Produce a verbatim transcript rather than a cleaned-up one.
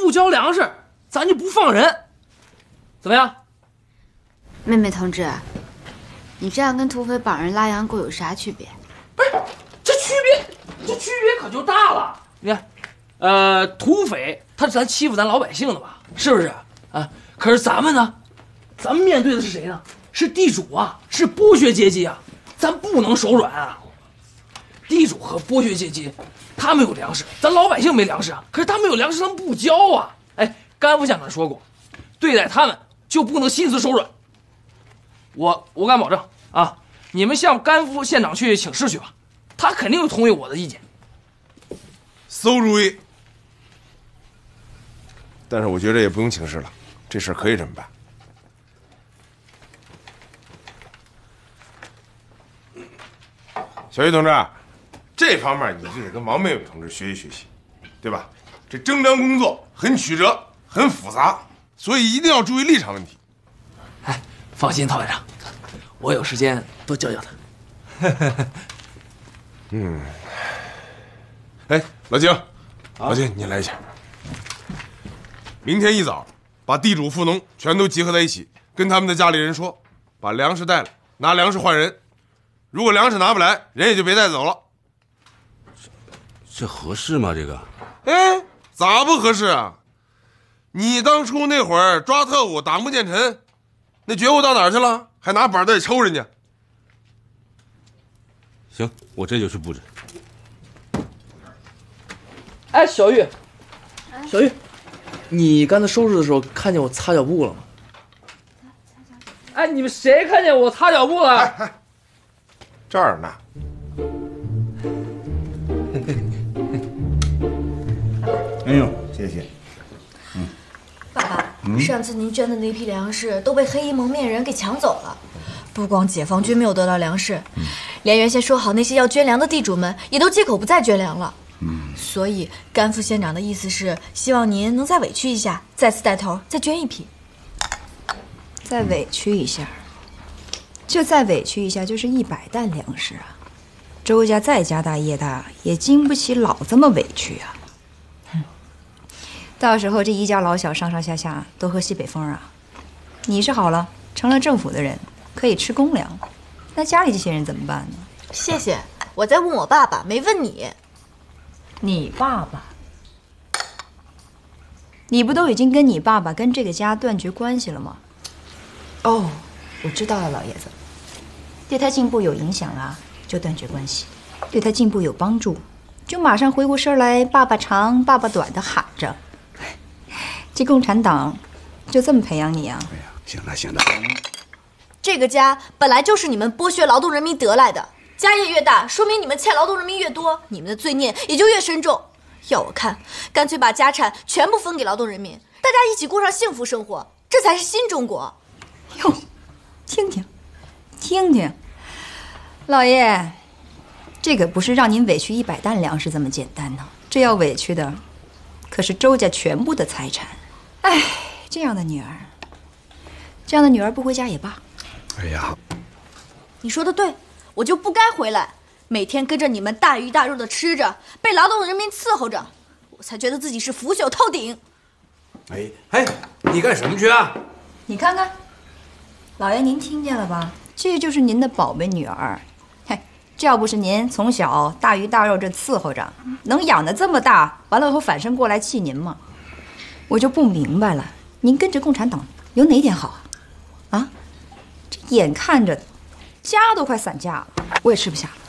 不交粮食，咱就不放人，怎么样？ 妹妹同志，你这样跟土匪绑人拉洋过有啥区别？ 不是，这区别，这区别可就大了。你看，呃，土匪他是咱欺负咱老百姓的吧？是不是啊？可是咱们呢，咱们面对的是谁呢？是地主啊，是剥削阶级啊，咱不能手软啊。地主和剥削阶级，他们有粮食，咱老百姓没粮食啊。可是他们有粮食，他们不交啊。哎，甘副县长说过，对待他们就不能心慈手软。我我敢保证啊，你们向甘副县长去请示去吧，他肯定会同意我的意见。 馊主意。但是我觉得也不用请示了，这事可以这么办。小玉同志，这方面你就得跟王妹妹同志学习学习，对吧？这征粮工作很曲折，很复杂，所以一定要注意立场问题。 哎，放心，陶院长，我有时间多教教他。 嗯，哎，老金，老金，你来一下。明天一早，把地主富农全都集合在一起，跟他们的家里人说，把粮食带来，拿粮食换人。如果粮食拿不来，人也就别带走了。 这这合适吗？这个？ 哎，咋不合适啊？你当初那会儿抓特务打穆建臣，那觉悟到哪儿去了？还拿板带抽人家。 行，我这就去布置。 哎，小玉，小玉，你刚才收拾的时候看见我擦脚布了吗？哎，你们谁看见我擦脚布了？ 哎哎，这儿呢。 哎呦，谢谢。 嗯，爸爸，嗯、上次您捐的那批粮食都被黑衣蒙面人给抢走了。不光解放军没有得到粮食，嗯、连原先说好那些要捐粮的地主们也都借口不再捐粮了。嗯，所以甘副县长的意思是希望您能再委屈一下，再次带头再捐一批。 再委屈一下，就再委屈一下，就是一百担粮食啊！周家再家大业大，也经不起老这么委屈啊！哼，到时候这一家老小上上下下都喝西北风啊！你是好了，成了政府的人，可以吃公粮，那家里这些人怎么办呢？ 谢谢，我在问我爸爸，没问你。 你爸爸？你不都已经跟你爸爸跟这个家断绝关系了吗？哦，我知道了，老爷子。对他进步有影响啊，就断绝关系；对他进步有帮助，就马上回过身来，爸爸长爸爸短的喊着。这共产党就这么培养你啊？ 哎呀，行了行了， 这个家本来就是你们剥削劳动人民得来的，家业越大，说明你们欠劳动人民越多，你们的罪孽也就越深重。要我看，干脆把家产全部分给劳动人民，大家一起过上幸福生活，这才是新中国。 哟，听听，听听，老爷，这可不是让您委屈一百担粮食这么简单呢。这要委屈的，可是周家全部的财产。哎，这样的女儿，这样的女儿不回家也罢。 哎呀， 你说的对，我就不该回来，每天跟着你们大鱼大肉的吃着，被劳动人民伺候着，我才觉得自己是腐朽透顶。 哎哎，你干什么去啊？ 你看看。老爷，您听见了吧？这就是您的宝贝女儿。嘿，这要不是您从小大鱼大肉这伺候着，能养得这么大，完了以后反身过来气您吗？我就不明白了，您跟着共产党有哪点好啊？啊，这眼看着家都快散架了，我也吃不下了。